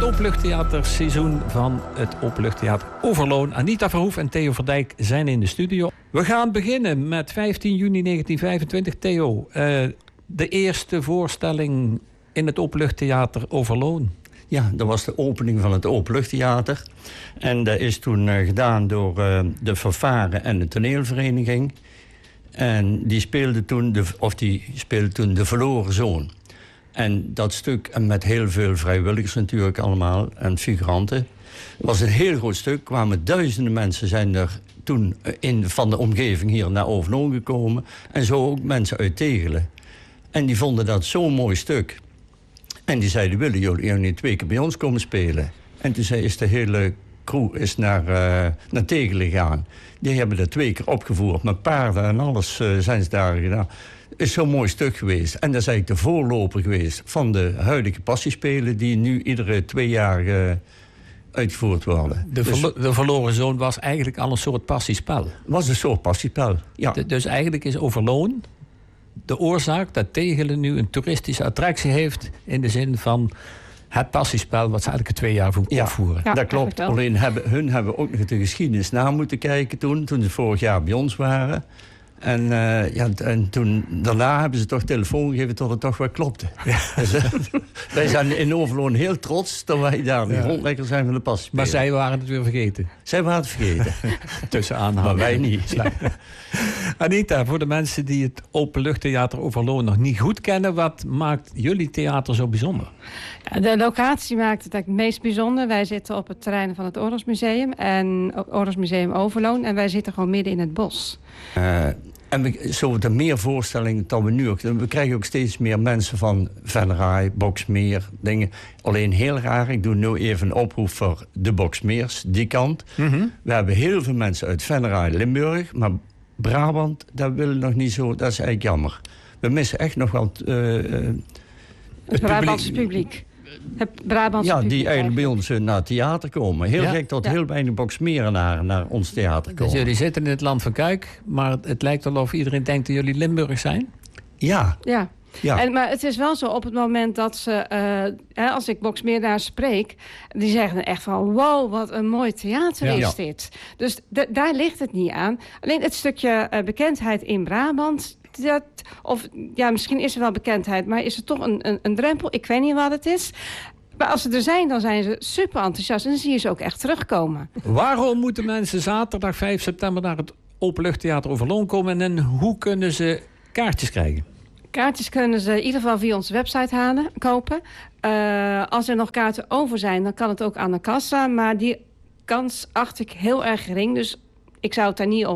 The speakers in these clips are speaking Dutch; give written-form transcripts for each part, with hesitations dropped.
openluchttheaterseizoen van het Openluchttheater Overloon. Anita Verhoef en Theo Verdijk zijn in de studio. We gaan beginnen met 15 juni 1925. Theo, de eerste voorstelling in het Openluchttheater Overloon. Ja, dat was de opening van het Openluchttheater. En dat is toen gedaan door de fanfare en de toneelvereniging. En die speelde toen De Verloren Zoon. En dat stuk, en met heel veel vrijwilligers natuurlijk allemaal, en figuranten, was een heel groot stuk. Kwamen duizenden mensen zijn er toen van de omgeving hier naar Overloon gekomen. En zo ook mensen uit Tegelen. En die vonden dat zo'n mooi stuk. En die zeiden, willen jullie niet 2 keer bij ons komen spelen? En toen is de hele crew naar Tegelen gegaan. Die hebben dat 2 keer opgevoerd. Met paarden en alles zijn ze daar gedaan. Is zo'n mooi stuk geweest. En dat is eigenlijk de voorloper geweest van de huidige passiespelen die nu iedere 2 jaar uitgevoerd worden. De Verloren Zoon was eigenlijk al een soort passiespel. Was een soort passiespel, ja. Dus eigenlijk is Overloon de oorzaak dat Tegelen nu een toeristische attractie heeft, in de zin van het passiespel wat ze elke 2 jaar opvoeren. Ja, dat klopt. Alleen hebben ook nog de geschiedenis na moeten kijken toen ze vorig jaar bij ons waren. En toen, daarna hebben ze toch telefoon gegeven tot het toch wel klopte. Ja. Dus, wij zijn in Overloon heel trots dat wij daar de grondlegger zijn van de passiespelen. Maar zij waren het weer vergeten. Zij waren het vergeten. Tussen aanhalen. Maar wij niet. Anita, voor de mensen die het Openluchttheater Overloon nog niet goed kennen, wat maakt jullie theater zo bijzonder? De locatie maakt het eigenlijk het meest bijzonder. Wij zitten op het terrein van het Oorlogsmuseum en Oorlogsmuseum Overloon. En wij zitten gewoon midden in het bos. En zo de meer voorstellingen dan we nu ook. We krijgen ook steeds meer mensen van Venray, Boxmeer, dingen. Alleen heel raar, ik doe nu even een oproep voor de Boxmeers, die kant. Mm-hmm. We hebben heel veel mensen uit Venray, Limburg, maar Brabant, dat willen nog niet zo. Dat is eigenlijk jammer. We missen echt nog wel het Brabantse publiek. Het Brabantse publiek die eigenlijk bij ons naar het theater komen. Heel gek dat heel weinig Boxmerenaren naar ons theater komen. Dus jullie zitten in het land van Kuik, maar het lijkt wel of iedereen denkt dat jullie Limburg zijn? Ja. Maar het is wel zo, op het moment dat ze, als ik Boxmeerdaars spreek, die zeggen echt van, wow, wat een mooi theater is dit. Dus daar ligt het niet aan. Alleen het stukje bekendheid in Brabant, misschien is er wel bekendheid, maar is er toch een drempel? Ik weet niet wat het is. Maar als ze er zijn, dan zijn ze super enthousiast en dan zie je ze ook echt terugkomen. Waarom moeten mensen zaterdag 5 september naar het Openluchttheater Overloon komen en hoe kunnen ze kaartjes krijgen? Kaartjes kunnen ze in ieder geval via onze website kopen. Als er nog kaarten over zijn, dan kan het ook aan de kassa. Maar die kans acht ik heel erg gering. Dus ik zou het daar niet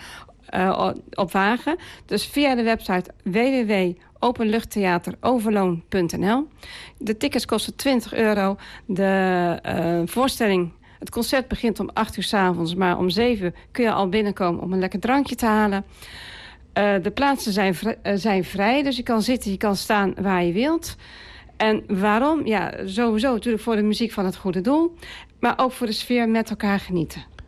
op wagen. Dus via de website www.openluchttheateroverloon.nl. De tickets kosten €20. De voorstelling, het concert begint om 8 uur 's avonds. Maar om 7 kun je al binnenkomen om een lekker drankje te halen. De plaatsen zijn vrij, dus je kan zitten, je kan staan waar je wilt. En waarom? Ja, sowieso natuurlijk voor de muziek van het goede doel. Maar ook voor de sfeer met elkaar genieten.